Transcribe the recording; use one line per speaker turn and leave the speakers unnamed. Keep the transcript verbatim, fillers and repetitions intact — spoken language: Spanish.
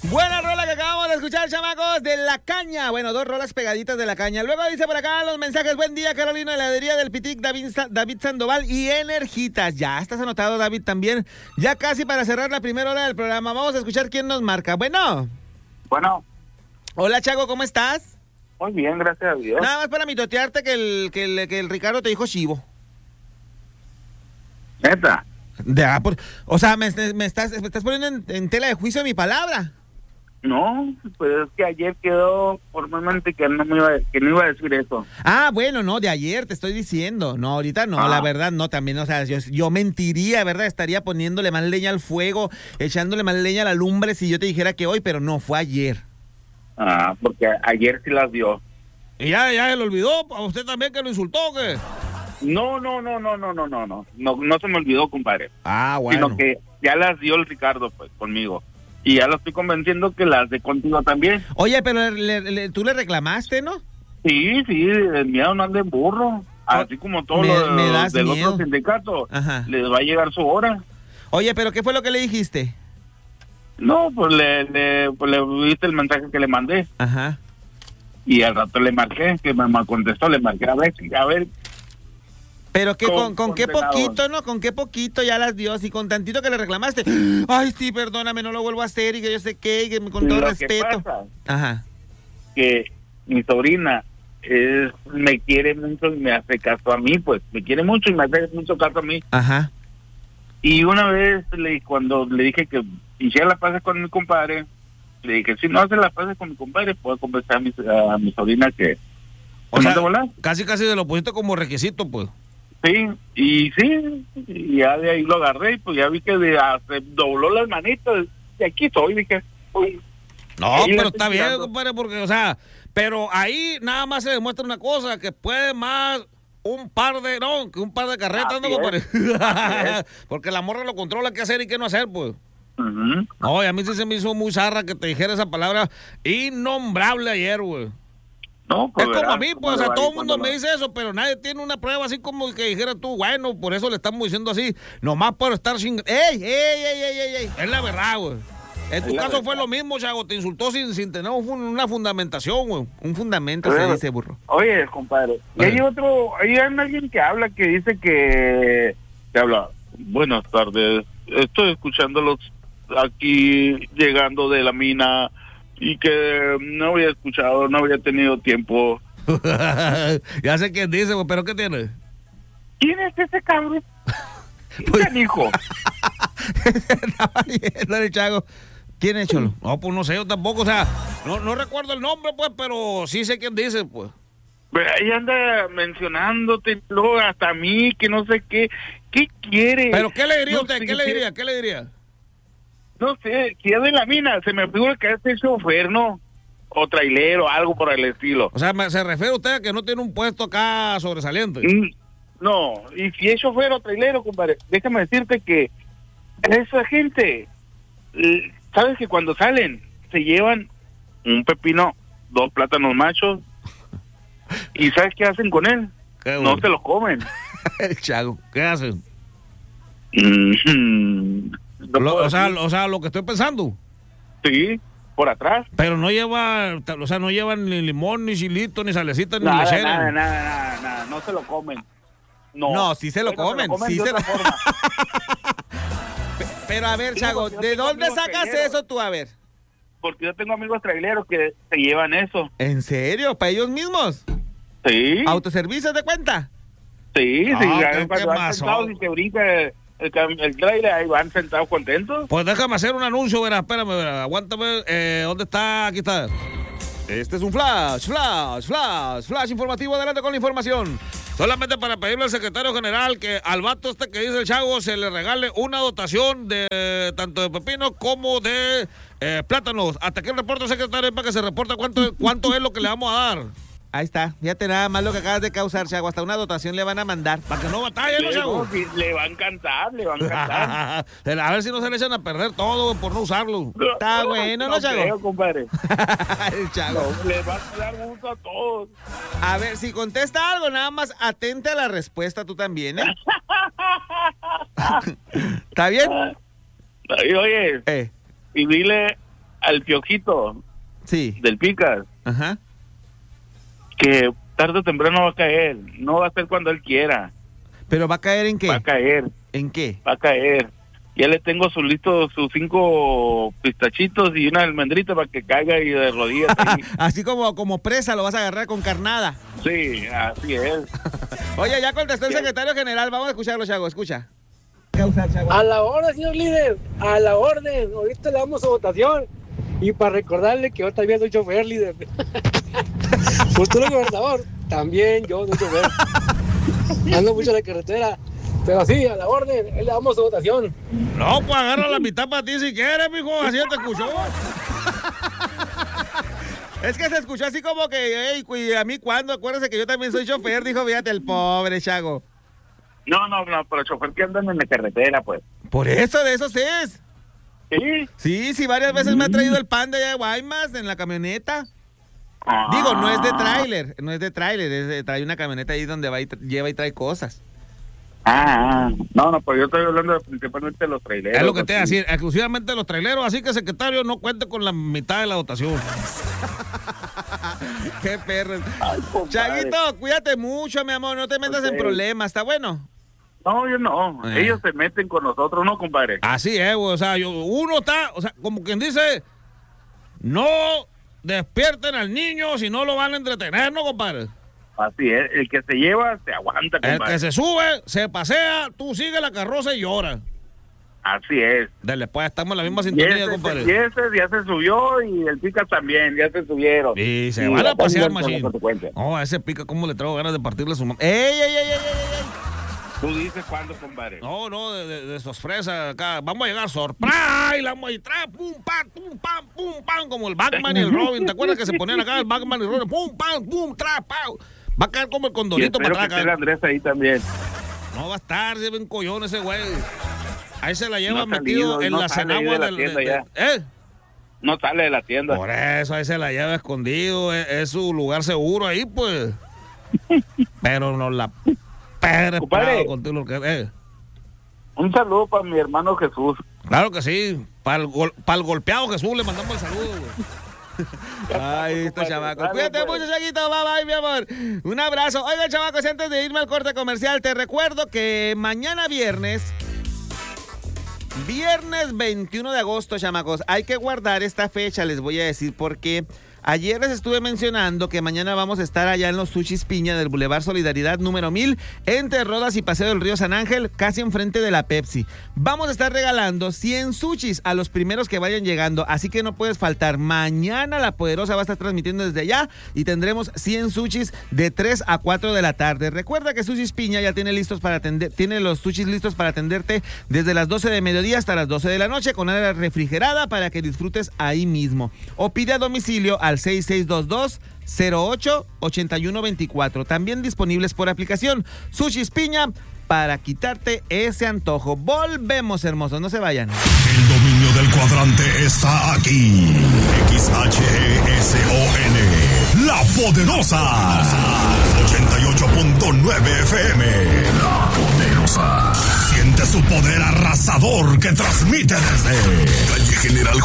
Buena rola que acabamos de escuchar, chamacos, de La Caña. Bueno, dos rolas pegaditas de La Caña. Luego dice por acá los mensajes: buen día, Carolina, heladería del Pitic, David, David Sandoval y Energitas. Ya estás anotado, David, también. Ya casi para cerrar la primera hora del programa. Vamos a escuchar quién nos marca. Bueno.
Bueno.
Hola, Chago, ¿cómo estás?
Muy bien, gracias a Dios.
Nada más para mitotearte que el, que el, que el Ricardo te dijo chivo.
¿Neta?
De, ah, por, o sea, me, me, estás, me estás poniendo en, en tela de juicio mi palabra.
No, pues es que ayer quedó formalmente que no me iba, que no iba a decir eso.
Ah, bueno, no, de ayer te estoy diciendo. No, ahorita no,
ah.
la verdad no, también, o sea, yo, yo mentiría, ¿verdad? Estaría poniéndole más leña al fuego, echándole más leña a la lumbre si yo te dijera que hoy, pero no, fue ayer.
Ah, porque ayer sí las dio.
¿Y ya, ya se lo olvidó? ¿A usted también que lo insultó o qué?
No, no, no, no, no, no, no, no, no, no se me olvidó, compadre.
Ah, bueno.
Sino que ya las dio el Ricardo, pues, conmigo. Y ya lo estoy convenciendo que las de contigo también.
Oye, pero le, le, tú le reclamaste, ¿no?
Sí, sí, el miedo no anda en burro. Así como todos
me,
los
me das
del
miedo.
otro sindicato.
Ajá.
Les va a llegar su hora.
Oye, pero ¿qué fue lo que le dijiste?
No, pues le, le, pues le viste el mensaje que le mandé.
Ajá.
Y al rato le marqué, que me contestó, le marqué a ver, a ver.
Pero que con,
con,
con qué poquito, ¿no? Con qué poquito ya las dio, y con tantito que le reclamaste. Ay, sí, perdóname, no lo vuelvo a hacer y que yo sé qué, y que con todo
Lo
respeto.
que pasa,
Ajá.
que mi sobrina es, me quiere mucho y me hace caso a mí, pues, me quiere mucho y me hace mucho caso a mí.
Ajá.
Y una vez, le, cuando le dije que hiciera la paz con mi compadre, le dije, si no hace la paz con mi compadre, puedo conversar a mi, a mi sobrina que...
O sea, casi casi se lo pusiste como requisito, pues.
Sí, y sí, y ya de ahí lo agarré y pues ya vi que de, a, se dobló las manitas, y aquí estoy, dije, uy.
No, pero está bien, compadre, porque, o sea, pero ahí nada más se demuestra una cosa, que puede más un par de, no, que un par de carretas, ¿no, compadre? Porque la morra lo controla qué hacer y qué no hacer, pues.
Uh-huh.
No, y a mí sí se me hizo muy zarra que te dijera esa palabra innombrable ayer, güey.
No, pues
es como
verás,
a mí, pues, o sea, todo el mundo
lo...
me dice eso, pero nadie tiene una prueba así como que dijera tú, bueno, por eso le estamos diciendo así, nomás por estar sin... ¡Ey, ey, ey, ey, ey, ey! Es la verdad, güey. En tu caso fue lo mismo, Chago, te insultó sin, sin tener una fundamentación, güey. Un fundamento pero, se dice, burro.
Oye, compadre, y hay otro, hay alguien que habla que dice que... que habla, buenas tardes, estoy escuchándolos aquí llegando de la mina... y que no había escuchado, no había tenido tiempo.
Ya sé quién dice, pero ¿qué tiene?
¿Quién es ese cabrón? ¿Quién es hijo?
Dale, Chago. ¿Quién es, Cholo? No, pues no sé, yo tampoco, o sea, no, no recuerdo el nombre, pues, pero sí sé quién dice, pues.
Pero ahí anda mencionándote, luego hasta a mí, que no sé qué. ¿Qué quiere?
¿Pero qué le diría
no
usted?
sé
¿Qué le diría? ¿Qué le diría?
No sé, si es de la mina, se me figura que es chofer, ¿no? O trailero, algo por el estilo.
O sea, ¿se refiere usted a que no tiene un puesto acá sobresaliente?
Mm, no, y si es chofer o trailero, compadre, déjame decirte que esa gente, ¿sabes que cuando salen se llevan un pepino, dos plátanos machos, y ¿sabes qué hacen con él? No se lo comen.
Chago, ¿qué hacen?
Mm-hmm.
Lo, o, sea, o sea, lo que estoy pensando.
Sí, por atrás.
Pero no lleva, o sea, no llevan ni limón, ni chilito, ni salecita, ni
nada,
lechera.
Nada, nada, nada, nada, no se lo comen. No,
no sí se lo
Pero
comen.
Se lo comen
sí
de
se
otra
lo...
forma.
Pero a ver, Chago, ¿de dónde sacas traileros. eso tú? A ver.
Porque yo tengo amigos traileros que se llevan eso.
¿En serio? ¿Para ellos mismos?
Sí.
¿Autoservicio de cuenta?
Sí, sí.
Ah,
cuando van sentados y se brinca el, el trailer, ahí van sentados contentos.
Pues déjame hacer un anuncio, verás, espérame, verás, aguántame. Eh, ¿Dónde está? Aquí está. Este es un flash, flash, flash, flash informativo. Adelante con la información. Solamente para pedirle al secretario general que al vato este que dice el Chago se le regale una dotación de tanto de pepino como de eh, plátanos. Hasta que el reporte, secretario, para que se reporte cuánto, cuánto es lo que le vamos a dar. Ahí está, fíjate nada más lo que acabas de causar, Chago. Hasta una dotación le van a mandar. Para que no batalle, ¿no, Chago?
Le, le va a encantar, le va a encantar.
A ver si no se le echan a perder todo por no usarlo. No, está bueno, ¿no,
no
Chago?
Creo, compadre.
El Chago.
No, le va a dar gusto a todos.
A ver, si contesta algo, nada más atente a la respuesta tú también, ¿eh? ¿Está bien?
Oye,
eh.
y dile al Piojito.
Sí.
Del Picas.
Ajá.
Que tarde o temprano va a caer. No va a ser cuando él quiera.
¿Pero va a caer en qué?
Va a caer.
¿En qué?
Va a caer. Ya le tengo sus listos, sus cinco pistachitos y una almendrita para que caiga y de rodillas.
Así como, como presa lo vas a agarrar con carnada.
Sí, así es.
Oye, ya contestó el secretario general. Vamos a escucharlo, Chago. Escucha.
A la orden, señor líder. A la orden. Ahorita le damos su votación. Y para recordarle que yo también soy chofer, líder. Futuro gobernador. También yo soy chofer. Ando mucho en la carretera. Pero sí, a la orden, él le damos su votación.
No, pues agarra la mitad para ti si quieres, mijo, así te escuchó. Es que se escuchó así como que, hey, a mí cuando, acuérdese que yo también soy chofer, dijo, fíjate, el pobre Chago.
No, no, no, pero chofer que andan en la carretera, pues.
Por eso, de esos es.
¿Sí?
Sí, sí, varias veces me ha traído el pan de allá de Guaymas en la camioneta. Ah. Digo, no es de tráiler, no es de tráiler, es de, trae una camioneta ahí donde va y lleva y trae cosas.
Ah, no, no, pues yo estoy hablando principalmente de los traileros.
Es lo que te voy a decir, exclusivamente de los traileros, así que secretario no cuente con la mitad de la dotación. Qué perro. Ay, Chaguito, cuídate mucho, mi amor, no te metas okay. en problemas, ¿está bueno?
No, yo no, eh. ellos se meten con nosotros, ¿no, compadre?
Así es, güey, o sea, yo, uno está, o sea, como quien dice, no despierten al niño si no lo van a entretener, ¿no, compadre?
Así es, el que se lleva se aguanta, compadre.
El que se sube, se pasea, tú sigue la carroza y llora.
Así es.
Dale, pues estamos en la misma sintonía,
y ese,
compadre.
Y ese ya se subió y el Pica también, ya se subieron.
Y se y van a pasear, machín. No, a ese Pica, ¿cómo le traigo ganas de partirle su mano? ¡Ey, ey, ey, ey, ey, ey!
¿Tú dices cuándo, compadre?
No, no, de, de, de esos fresas acá. Vamos a llegar sorpresa y la vamos a entrar, pum, pam, pum, pam, pum, pam, como el Batman y el Robin. ¿Te acuerdas que se ponían acá el Batman y el Robin? Pum, pam, pum, tra, pam. Va a caer como el condorito para atrás.
Y Andrés ahí también.
No va a estar, se ven collón ese güey. Ahí se la lleva no metido salido, en no la cenagua de la tienda del, ya. ¿Eh?
No sale de la tienda.
Por eso ahí se la lleva escondido. Es, es su lugar seguro ahí, pues. Pero no la... Pero contigo, eh.
Un saludo para mi hermano Jesús.
Claro que sí. Para el, gol, para el golpeado Jesús le mandamos el saludo, güey. Ay, esto, chavaco. Cuídate mucho, Chaguito. Bye, bye, mi amor. Un abrazo. Oiga, chavacos, antes de irme al corte comercial, te recuerdo que mañana viernes, viernes veintiuno de agosto, chamacos, hay que guardar esta fecha. Les voy a decir por qué. Ayer les estuve mencionando que mañana vamos a estar allá en los Sushis Piña del Boulevard Solidaridad número mil, entre Rodas y Paseo del Río San Ángel, casi enfrente de la Pepsi. Vamos a estar regalando cien sushis a los primeros que vayan llegando, así que no puedes faltar. Mañana La Poderosa va a estar transmitiendo desde allá y tendremos cien sushis de tres a cuatro de la tarde. Recuerda que Sushis Piña ya tiene listos para atender, tiene los sushis listos para atenderte desde las doce de mediodía hasta las doce de la noche con área refrigerada para que disfrutes ahí mismo. O pide a domicilio a al seis seis dos dos, cero ocho, ocho uno dos cuatro. También disponibles por aplicación. Sushis Piña, para quitarte ese antojo. Volvemos, hermosos, no se vayan.
El dominio del cuadrante está aquí. X H E S O N, La Poderosa. ochenta y ocho punto nueve F M. La Poderosa. Siente su poder arrasador que transmite desde Calle General